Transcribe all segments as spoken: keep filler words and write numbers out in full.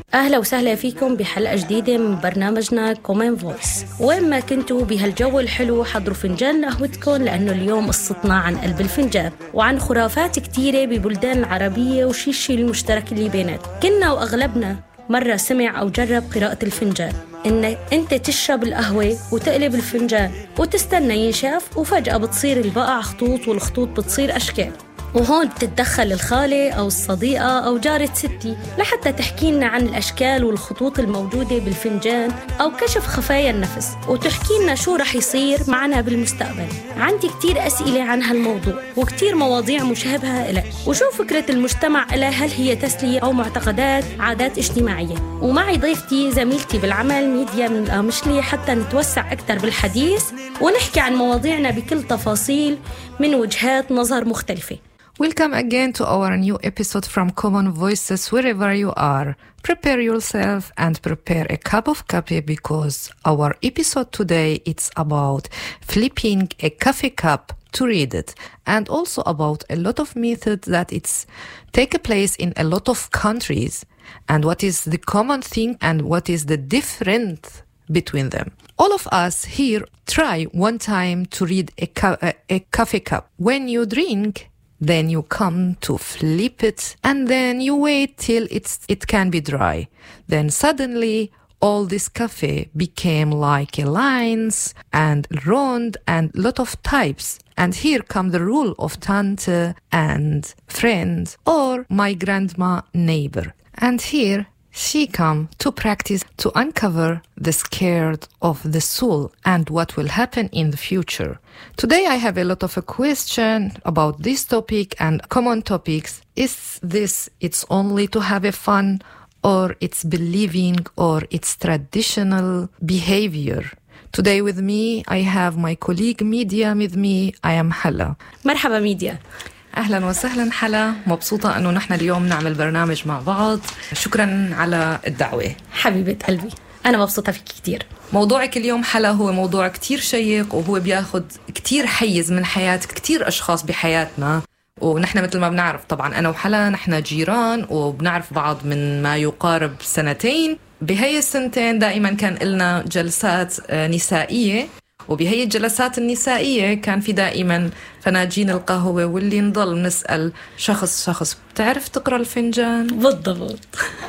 أهلا وسهلا فيكم بحلقة جديدة من برنامجنا كومين فويس. وين ما كنتوا بهالجو الحلو حضروا فنجان قهوتكم، لأنه اليوم قصتنا عن قلب الفنجان وعن خرافات كتيرة ببلدان العربية وشي الشي المشترك اللي بيناتهم. كنا وأغلبنا مرة سمع أو جرب قراءة الفنجان، إنك أنت تشرب القهوة وتقلب الفنجان وتستنى ينشف، وفجأة بتصير البقع خطوط والخطوط بتصير أشكال، وهون بتتدخل الخالة أو الصديقة أو جارة ستي لحتى تحكي لنا عن الأشكال والخطوط الموجودة بالفنجان أو كشف خفايا النفس، وتحكي لنا شو رح يصير معنا بالمستقبل. عندي كتير أسئلة عن هالموضوع وكتير مواضيع مشابهة إليه، وشو فكرة المجتمع إلها، هل هي تسلية أو معتقدات عادات اجتماعية. ومعي ضيفتي زميلتي بالعمل ميديا من القامشلي حتى نتوسع أكتر بالحديث ونحكي عن مواضيعنا بكل تفاصيل من وجهات نظر مختلفة. Welcome again to our new episode from Common Voices wherever you are. Prepare yourself and prepare a cup of coffee because our episode today it's about flipping a coffee cup to read it, and also about a lot of methods that it's take place in a lot of countries and what is the common thing and what is the difference between them. All of us here try one time to read a, cu- a, a coffee cup. When you drink, then you come to flip it and then you wait till it's it can be dry. Then suddenly all this coffee became like a lines and round and lot of types. And here come the rule of tante and friend or my grandma neighbor. And here she come to practice to uncover the scared of the soul and what will happen in the future. Today I have a lot of a question about this topic and common topics. Is this it's only to have a fun, or it's believing, or it's traditional behavior? Today with me I have my colleague Media with me. I am Hala. مرحبا ميديا. أهلاً وسهلاً حلا، مبسوطة أنه نحن اليوم نعمل برنامج مع بعض. شكراً على الدعوة حبيبة قلبي، أنا مبسوطة فيك كتير. موضوعك اليوم حلا هو موضوع كتير شيق، وهو بياخد كتير حيز من حياة كتير أشخاص بحياتنا. ونحن مثل ما بنعرف طبعاً أنا وحلا نحن جيران وبنعرف بعض من ما يقارب سنتين. بهي السنتين دائماً كان لنا جلسات نسائية، وبهي الجلسات النسائية كان في دائما فناجين القهوة، واللي نضل نسأل شخص شخص بتعرف تقرأ الفنجان؟ بالضبط،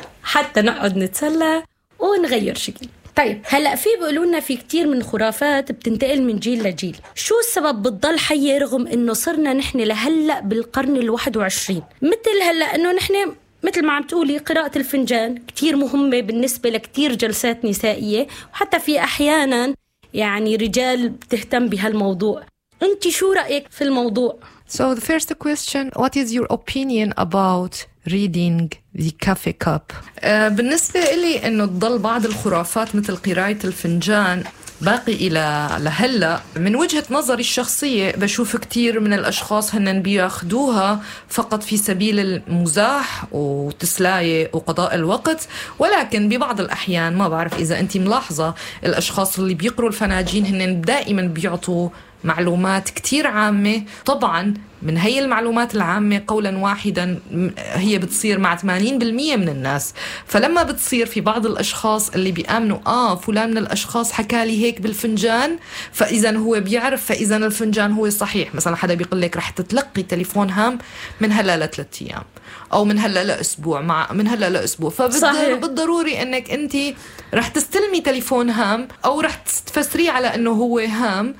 حتى نقعد نتسلى ونغير شكل. طيب هلأ في بيقولولنا في كتير من خرافات بتنتقل من جيل لجيل، شو السبب بتضل حية رغم إنه صرنا نحن لهلأ بالقرن الواحد وعشرين؟ مثل هلأ إنه نحن مثل ما عم تقولي قراءة الفنجان كتير مهمة بالنسبة لكتير جلسات نسائية، وحتى في أحياناً يعني رجال بتهتم بهالموضوع. أنت شو رأيك في الموضوع؟ So the first question, what is your opinion about reading the coffee cup? uh, بالنسبة إلي إنه تضل بعض الخرافات مثل قراءة الفنجان باقي إلى لهلا. من وجهة نظري الشخصية بشوف كتير من الأشخاص هنن بياخدوها فقط في سبيل المزاح وتسلاية وقضاء الوقت، ولكن ببعض الأحيان ما بعرف إذا أنت ملاحظة الأشخاص اللي بيقروا الفناجين هنن دائما بيعطوا معلومات كتير عامة. طبعا من هي المعلومات العامة قولا واحدا هي بتصير مع ثمانين بالمية من الناس، فلما بتصير في بعض الأشخاص اللي بيآمنوا آه فلان من الأشخاص حكالي هيك بالفنجان فإذا هو بيعرف، فإذا الفنجان هو صحيح. مثلا حدا بيقول لك رح تتلقي تليفون هام من هلا لثلاث أيام أو من هلا لأسبوع، مع من هلا لأسبوع، فبالضروري أنك أنت رح تستلمي تليفون هام أو رح تفسريه على أنه هو هام،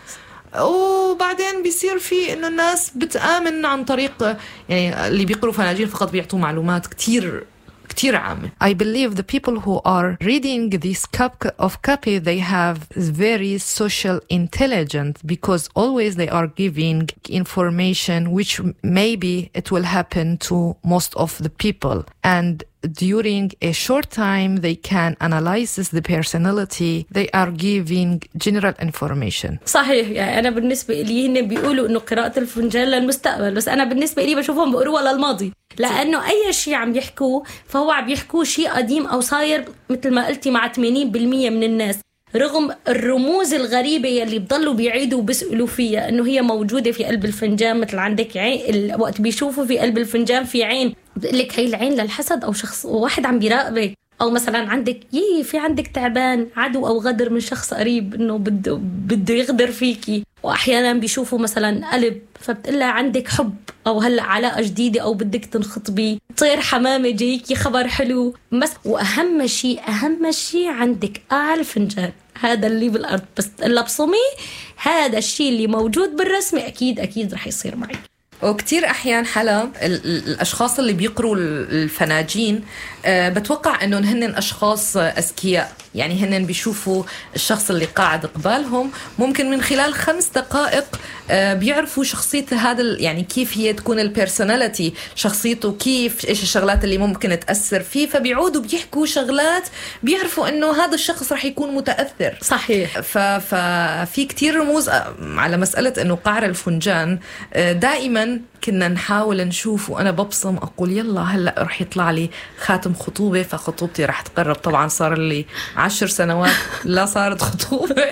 وبعدين بيصير في إنه الناس بتآمن عن طريق يعني اللي بيقروا فناجين فقط بيعطوا معلومات كتير كتير عامة. I believe the people who are reading this cup of coffee they have very social intelligence because always they are giving information which maybe it will happen to most of the people, and during a short time they can analyze the personality. They are giving general information. صحيح، يعني أنا بالنسبة لي هن بيقولوا إنه قراءة الفنجان للمستقبل، بس أنا بالنسبة لي بشوفهم بيقروها للماضي، لأنه أي شيء عم يحكوه فهو عم يحكوه شيء قديم أو صاير مثل ما قلتي مع ثمانين بالمية من الناس، رغم الرموز الغريبة يلي بضلوا بيعيدوا وبيسألوا فيها إنه هي موجودة في قلب الفنجان. مثل عندك عين، الوقت بيشوفوا في قلب الفنجان في عين، بقول لك هي العين للحسد أو شخص واحد عم بيراقبك أو مثلا عندك يي في عندك تعبان عدو أو غدر من شخص قريب إنه بده بده يغدر فيكي، وأحيانا بيشوفوا مثلا قلب فبتقلها عندك حب أو هلأ علاقة جديدة أو بدك تنخطبي، طير حمامة جايكي خبر حلو بس. وأهم شيء أهم شيء عندك قاع الفنجان، هذا اللي بالأرض بس إلا بصمي، هذا الشيء اللي موجود بالرسمة أكيد أكيد رح يصير معي. وكتير أحيان حلا الأشخاص اللي بيقروا الفناجين بتوقع أنهم هن أشخاص أذكياء، يعني هن بيشوفوا الشخص اللي قاعد قبالهم ممكن من خلال خمس دقائق بيعرفوا شخصية هذا، يعني كيف هي تكون البيرسوناليتي شخصيته، كيف إيش الشغلات اللي ممكن تأثر فيه، فبيعودوا بيحكوا شغلات بيعرفوا أنه هذا الشخص رح يكون متأثر. صحيح. ففي كتير رموز على مسألة أنه قعر الفنجان. دائما كنا نحاول نشوف وأنا ببصم أقول يلا هلأ رح يطلع لي خاتم خطوبة، فخطوبتي رح تقرب. طبعا صار لي عشر سنوات لا صارت خطوبة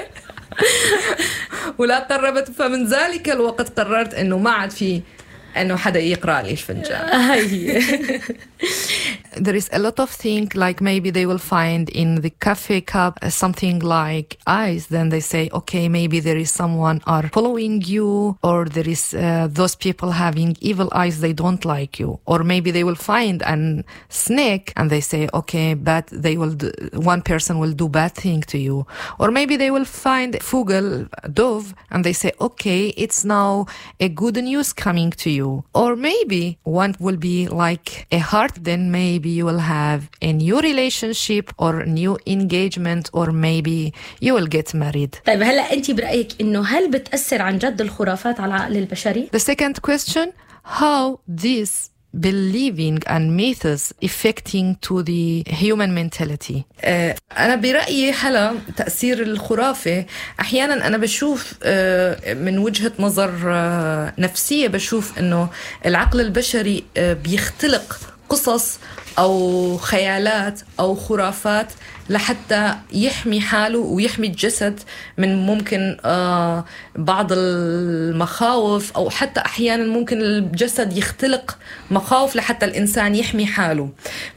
ولا قربت، فمن ذلك الوقت قررت أنه ما عاد في أنه حدا يقرأ لي الفنجان. There is a lot of things like maybe they will find in the coffee cup something like eyes, then they say okay maybe there is someone are following you, or there is uh, those people having evil eyes, they don't like you. Or maybe they will find a snake and they say okay but they will do, one person will do bad thing to you. Or maybe they will find fugel, dove, and they say okay it's now a good news coming to you. Or maybe one will be like a heart, then maybe you will have a new relationship or new engagement, or maybe you will get married. طيب هلأ أنت برأيك إنه هل بتأثر عن جد الخرافات على العقل البشري؟ The second question, how this believing and myths affecting to the human mentality. uh, أنا برأيي حلا تأثير الخرافة أحيانا أنا بشوف uh, من وجهة نظر uh, نفسية، بشوف إنه العقل البشري uh, بيختلق قصص أو خيالات أو خرافات لحتى يحمي حاله ويحمي الجسد من ممكن آه بعض المخاوف، أو حتى أحيانا ممكن الجسد يختلق مخاوف لحتى الإنسان يحمي حاله.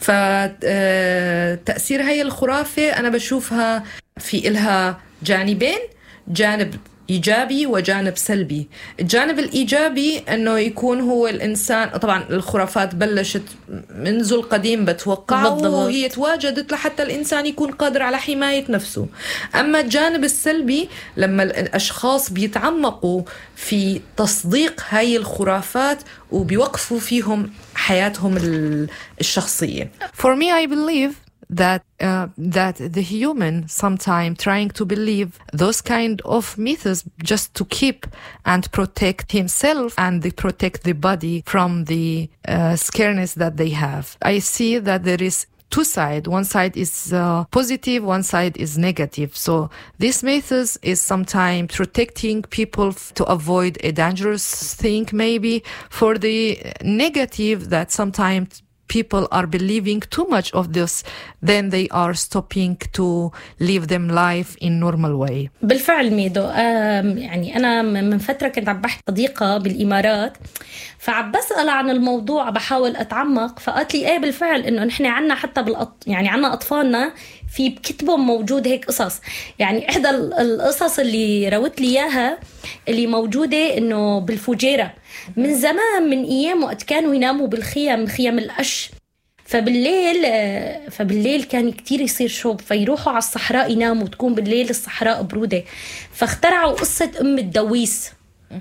فتأثير هاي الخرافة أنا بشوفها في إلها جانبين، جانب إيجابي وجانب سلبي. الجانب الإيجابي أنه يكون هو الإنسان، طبعا الخرافات بلشت منذ القديم بتوقع وهي تواجدت لحتى الإنسان يكون قادر على حماية نفسه. أما الجانب السلبي لما الأشخاص بيتعمقوا في تصديق هاي الخرافات وبيوقفوا فيهم حياتهم الشخصية. For me, I believe that uh, that the human sometimes trying to believe those kind of myths just to keep and protect himself and they protect the body from the uh, scareness that they have. I see that there is two sides. One side is uh, positive, one side is negative. So this method is sometimes protecting people f- to avoid a dangerous thing, maybe. For the negative, that sometimes people are believing too much of this, then they are stopping to live them life in normal way. بالفعل ميدو، يعني أنا من فترة كنت عم بحث صديقة بالإمارات، فعم بسأل عن الموضوع بحاول أتعمق، فقالت لي إيه بالفعل إنه نحن عنا حتى بالأط... يعني عنا أطفالنا في بكتبهم موجود هيك قصص. يعني إحدى القصص اللي روت لي إياها اللي موجودة إنه بالفجيرة من زمان، من أيام وقت كانوا يناموا بالخيام، خيام القش، فبالليل فبالليل كان كتير يصير شوب، فيروحوا على الصحراء يناموا، تكون بالليل الصحراء برودة، فاخترعوا قصة أم الدويس.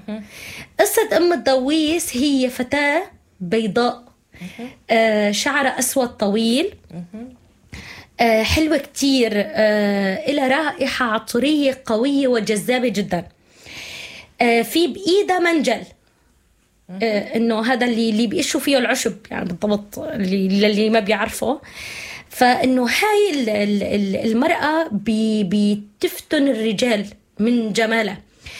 قصة أم الدويس هي فتاة بيضاء شعرها أسود طويل، حلوة كتير، إلى رائحة عطرية قوية وجذابة جدا، في بإيدها منجل، إنه هذا اللي اللي بيقشوا فيه العشب يعني بالضبط اللي اللي ما بيعرفه. فإنه هاي المرأة بتفتن الرجال من جمالها،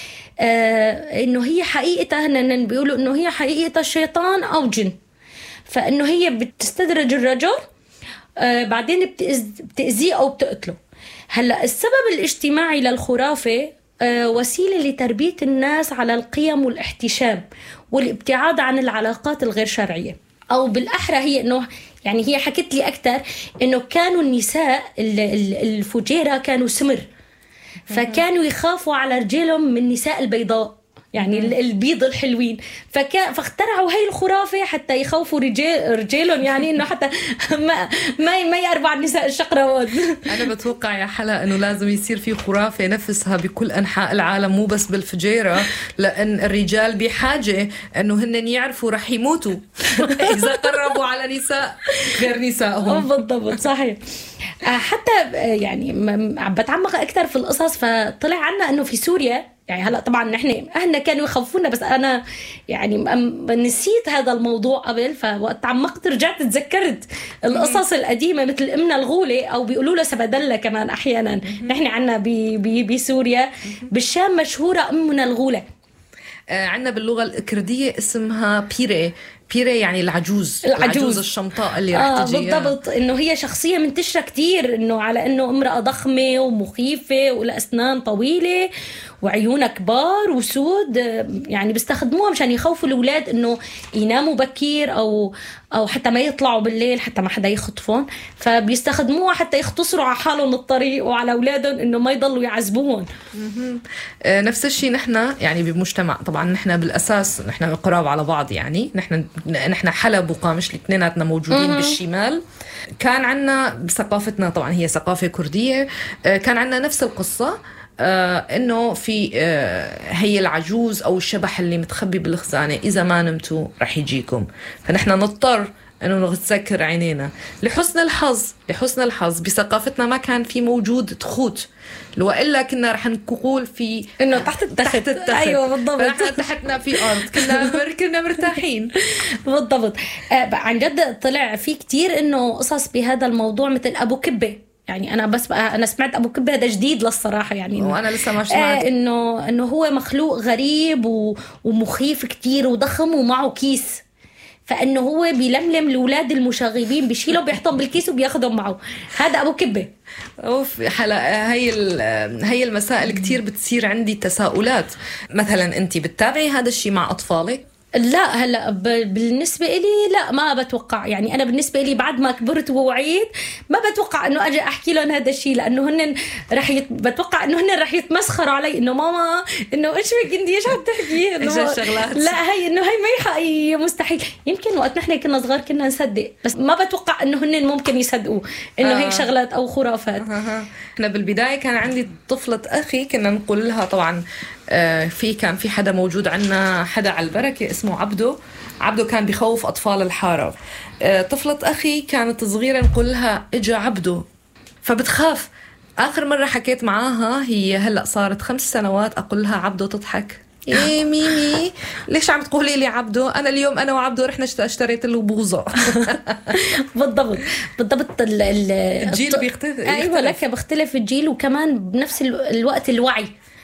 إنه هي حقيقتها هن بيقولوا إنه هي حقيقتها شيطان أو جن، فإنه هي بتستدرج الرجل بعدين بتأذيه أو بتقتله. هلأ السبب الاجتماعي للخرافة وسيلة لتربية الناس على القيم والاحتشام والابتعاد عن العلاقات الغير شرعية، أو بالأحرى هي إنه يعني هي حكت لي أكتر إنه كانوا النساء الفجيرة كانوا سمر، فكانوا يخافوا على رجالهم من النساء البيضاء، يعني البيض الحلوين، فكا فاخترعوا هاي الخرافة حتى يخوفوا رجال رجالهم، يعني إنه حتى ما ما ما يربع النساء الشقراوات. أنا بتوقع يا حلا إنه لازم يصير في خرافة نفسها بكل أنحاء العالم، مو بس بالفجيرة، لأن الرجال بحاجة إنه هن يعرفوا رح يموتوا إذا قربوا على نساء غير نسائهم. بالضبط صحيح. حتى يعني بتعمق أكثر في القصص، فطلع عنا إنه في سوريا، يعني هلا طبعا نحن اهلنا كانوا يخوفونا، بس انا يعني نسيت هذا الموضوع قبل، فوقت تعمقت رجعت تذكرت القصص القديمه مثل امنا الغوله، او بيقولوا لها سبدله كمان احيانا. نحن عنا بسوريا بالشام مشهوره امنا الغوله. عنا باللغه الكرديه اسمها بيري. بيري يعني العجوز العجوز, العجوز الشمطاء اللي رح آه تجي. بالضبط، انه هي شخصيه منتشره كتير، انه على انه امراه ضخمه ومخيفه والاسنان طويله وعيونها كبار وسود، يعني بيستخدموها مشان يخوفوا الاولاد انه يناموا بكير او او حتى ما يطلعوا بالليل حتى ما حدا يخطفهم، فبيستخدموها حتى يختصروا على حالهم الطريق وعلى اولادهم انه ما يضلوا يعذبوهم. نفس الشيء نحن يعني بمجتمع، طبعا نحن بالاساس نحن قراب على بعض، يعني نحن نحن حلب وقامش الاثنيناتنا موجودين بالشمال. كان عنا بثقافتنا، طبعا هي ثقافه كرديه، كان عنا نفس القصه، آه إنه في آه هي العجوز أو الشبح اللي متخبي بالخزانة، إذا ما نمتوا رح يجيكم، فنحن نضطر إنه نسكر عينينا. لحسن الحظ لحسن الحظ بثقافتنا ما كان في موجود تخوت، لو إلا كنا رح نقول في إنه تحت التخت. تحت التخت. أيوة بالضبط. فنحن تحتنا في أرض، كنا كنا مرتاحين. بالضبط. آه عن جد طلع في كتير إنه قصص بهذا الموضوع، مثل أبو كبة. يعني أنا بس بقى أنا سمعت أبو كبة، هذا جديد للصراحة، يعني وأنا لسه ما سمعت. آه إنه إنه هو مخلوق غريب ومخيف كتير وضخم ومعه كيس، فإنه هو بيلملم الأولاد المشاغبين، بيشيلهم بيحطهم بالكيس وبياخدهم معه. هذا أبو كبة. أوف حلا، هي هي المسائل كتير بتصير عندي تساؤلات. مثلا أنت بتتابعي هذا الشيء مع أطفالك؟ لا هلا بالنسبه لي لا، ما بتوقع. يعني انا بالنسبه لي بعد ما كبرت ووعيت ما بتوقع انه اجي احكي لهم هذا الشيء، لانه هن رح يت... بتوقع انه هن رح يتمسخروا علي، انه ماما انه ايش بك انت ايش عم تحكي، انه لا هي انه هي ما حقيقيه مستحيل. يمكن وقت نحن كنا صغار كنا نصدق، بس ما بتوقع انه هن ممكن يصدقوا انه آه. هيك شغلات او خرافات. آه. احنا بالبدايه كان عندي طفله اخي، كنا نقول لها طبعا في كان في حدا موجود عنا، حدا على البركة اسمه عبدو. عبدو كان بيخوف أطفال الحارة. طفلة أخي كانت صغيرة نقول لها إجا عبدو، فبتخاف. آخر مرة حكيت معاها هي هلأ صارت خمس سنوات، أقول لها عبدو تضحك. إيه ميمي ليش عم تقولي لي عبدو؟ أنا اليوم أنا وعبدو رحنا اشتريت له بوظة. بالضبط بالضبط. الجيل بيختلف. أيوة لك بيختلف الجيل، وكمان بنفس الوقت الوعي.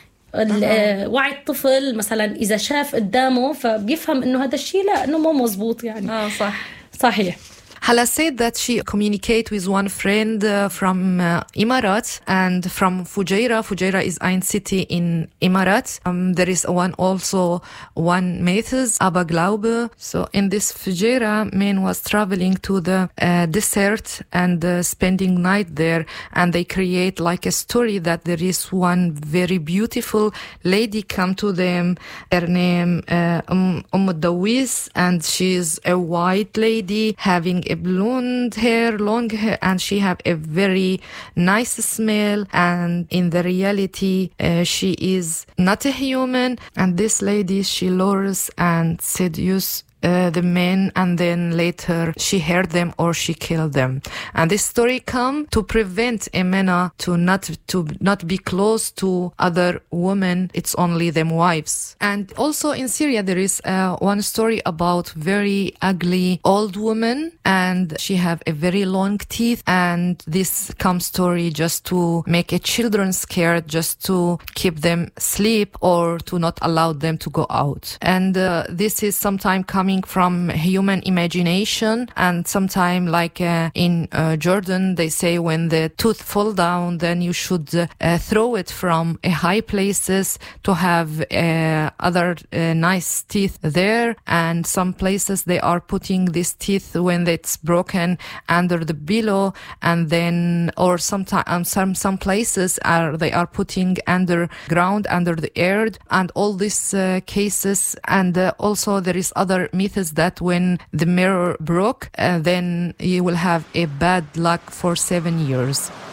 وعي الطفل مثلا إذا شاف قدامه فبيفهم إنه هذا الشيء لا، إنه مو مزبوط يعني. آه صح صحيح. Hala said that she communicate with one friend uh, from uh, Emirates and from Fujairah. Fujairah is ein city in Emirates. Um, there is one also one Mathis, Abba Glaube. So in this Fujairah, man was traveling to the uh, desert and uh, spending night there, and they create like a story that there is one very beautiful lady come to them. Her name uh, Umm Umm Dawis, and she's a white lady having a blonde hair, long hair, and she have a very nice smell, and in the reality uh, she is not a human, and this lady she lures and seduce Uh, the men, and then later she hurt them or she killed them. And this story come to prevent Emena to not to not be close to other women. It's only them wives. And also in Syria there is uh, one story about very ugly old woman, and she have a very long teeth, and this come story just to make a children scared, just to keep them sleep or to not allow them to go out. And uh, this is sometime coming coming from human imagination. And sometimes, like uh, in uh, Jordan, they say when the tooth fall down, then you should uh, throw it from a high places to have uh, other uh, nice teeth there. And some places they are putting this teeth when it's broken under the pillow, and then or sometimes um, some some places are they are putting underground under the earth, and all these uh, cases. And uh, also there is other methods that when the mirror broke, uh, then you will have a bad luck for seven years.